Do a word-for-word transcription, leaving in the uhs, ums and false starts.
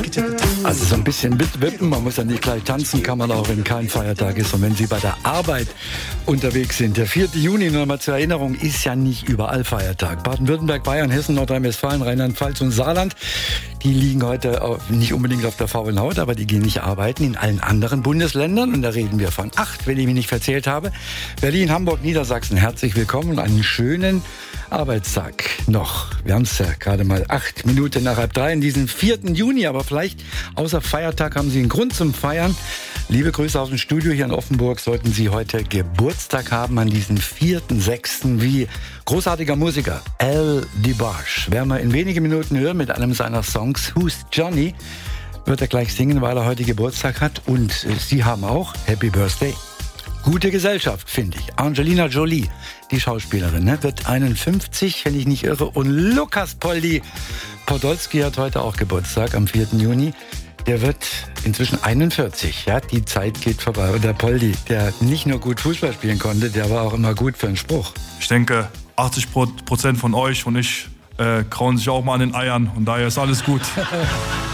Also so ein bisschen mitwippen, man muss ja nicht gleich tanzen, kann man auch, wenn kein Feiertag ist. Und wenn Sie bei der Arbeit unterwegs sind. Der vierte Juni, nur mal zur Erinnerung, ist ja nicht überall Feiertag. Baden-Württemberg, Bayern, Hessen, Nordrhein-Westfalen, Rheinland-Pfalz und Saarland, die liegen heute auf, nicht unbedingt auf der faulen Haut, aber die gehen nicht arbeiten. In allen anderen Bundesländern, und da reden wir von acht, wenn ich mich nicht verzählt habe, Berlin, Hamburg, Niedersachsen, herzlich willkommen und einen schönen Arbeitstag noch. Wir haben es ja gerade mal acht Minuten nach halb drei in diesem vierten Juni, aber vielleicht außer Feiertag haben Sie einen Grund zum Feiern. Liebe Grüße aus dem Studio hier in Offenburg. Sollten Sie heute Geburtstag haben an diesem vierten sechsten wie großartiger Musiker Al DeBarge. Werden wir in wenigen Minuten hören mit einem seiner Songs Who's Johnny. Wird er gleich singen, weil er heute Geburtstag hat. Und Sie haben auch Happy Birthday. Gute Gesellschaft, finde ich. Angelina Jolie, die Schauspielerin, ne, wird einundfünfzig, wenn ich nicht irre. Und Lukas Poldi Podolski hat heute auch Geburtstag am vierten Juni. Der wird inzwischen einundvierzig. Ja, die Zeit geht vorbei. Und der Poldi, der nicht nur gut Fußball spielen konnte, der war auch immer gut für einen Spruch. Ich denke, achtzig Prozent von euch und ich äh, krauen sich auch mal an den Eiern. Und daher ist alles gut.